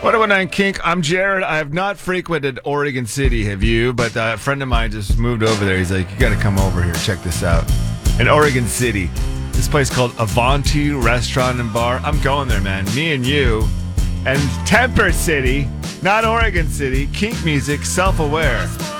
101.9 Kink. I'm Jared. I have not frequented Oregon City, have you? But a friend of mine just moved over there. He's like, you got to come over here. Check this out. In Oregon City, this place called Avanti Restaurant and Bar. I'm going there, man. Me and you. And Temper City, not Oregon City. Kink music, self-aware.